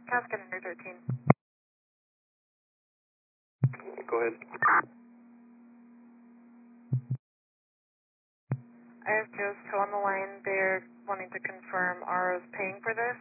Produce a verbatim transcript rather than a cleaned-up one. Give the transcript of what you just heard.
Casket under thirteen. Go ahead. I have Joe's Tow on the line. They're wanting to confirm R O's paying for this.